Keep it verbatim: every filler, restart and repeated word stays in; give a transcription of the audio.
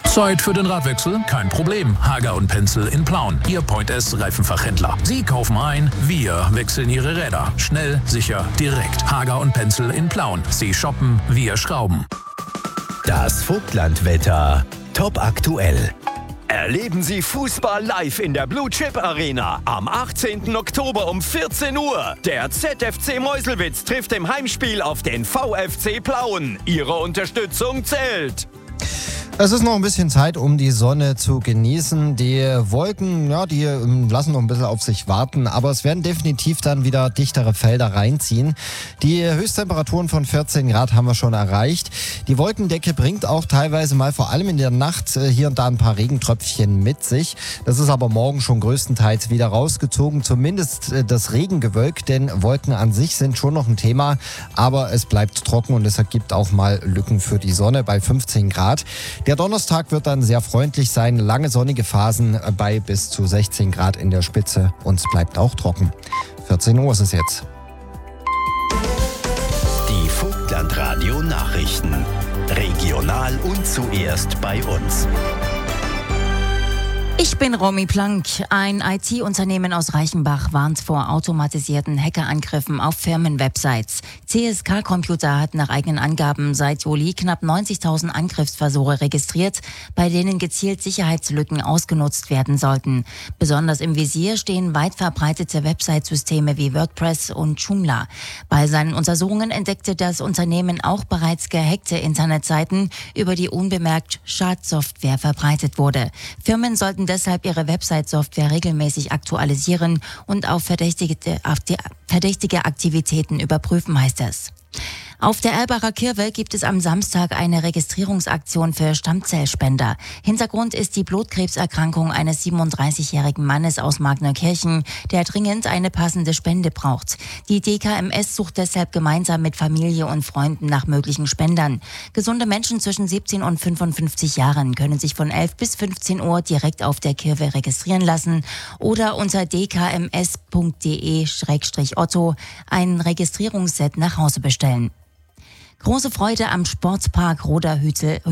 Zeit für den Radwechsel? Kein Problem. Hager und Pencil in Plauen, Ihr Point S Reifenfachhändler. Sie kaufen ein, wir wechseln Ihre Räder. Schnell, sicher, direkt. Hager und Pencil in Plauen. Sie shoppen, wir schrauben. Das Vogtlandwetter. Top aktuell. Erleben Sie Fußball live in der Blue Chip Arena am achtzehnten Oktober um vierzehn Uhr. Der Z F C Meuselwitz trifft im Heimspiel auf den V F C Plauen. Ihre Unterstützung zählt. Es ist noch ein bisschen Zeit, um die Sonne zu genießen. Die Wolken, ja, die lassen noch ein bisschen auf sich warten, aber es werden definitiv dann wieder dichtere Felder reinziehen. Die Höchsttemperaturen von vierzehn Grad haben wir schon erreicht. Die Wolkendecke bringt auch teilweise mal vor allem in der Nacht hier und da ein paar Regentröpfchen mit sich. Das ist aber morgen schon größtenteils wieder rausgezogen, zumindest das Regengewölk, denn Wolken an sich sind schon noch ein Thema, aber es bleibt trocken und es ergibt auch mal Lücken für die Sonne bei fünfzehn Grad. Der Donnerstag wird dann sehr freundlich sein, lange sonnige Phasen bei bis zu sechzehn Grad in der Spitze und es bleibt auch trocken. vierzehn Uhr ist es jetzt. Die Vogtlandradio Nachrichten. Regional und zuerst bei uns. Ich bin Romy Plank. Ein I T-Unternehmen aus Reichenbach warnt vor automatisierten Hackerangriffen auf Firmenwebsites. C S K Computer hat nach eigenen Angaben seit Juli knapp neunzigtausend Angriffsversuche registriert, bei denen gezielt Sicherheitslücken ausgenutzt werden sollten. Besonders im Visier stehen weit verbreitete Website-Systeme wie WordPress und Joomla. Bei seinen Untersuchungen entdeckte das Unternehmen auch bereits gehackte Internetseiten, über die unbemerkt Schadsoftware verbreitet wurde. Firmen sollten deshalb ihre Website-Software regelmäßig aktualisieren und auf verdächtige, auf die verdächtige Aktivitäten überprüfen, heißt es. Auf der Erlbacher Kirwe gibt es am Samstag eine Registrierungsaktion für Stammzellspender. Hintergrund ist die Blutkrebserkrankung eines siebenunddreißigjährigen Mannes aus Magnerkirchen, der dringend eine passende Spende braucht. Die D K M S sucht deshalb gemeinsam mit Familie und Freunden nach möglichen Spendern. Gesunde Menschen zwischen siebzehn und fünfundfünfzig Jahren können sich von elf bis fünfzehn Uhr direkt auf der Kirwe registrieren lassen oder unter d k m s punkt d e slash otto ein Registrierungsset nach Hause bestellen. Große Freude am Sportpark Roderhütel